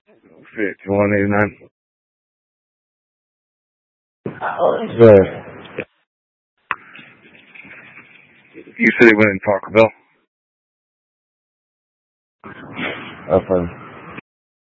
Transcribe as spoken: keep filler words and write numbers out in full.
fifty-one eighty-nine. Oh, Good. You said he went in Taco Bell? Okay.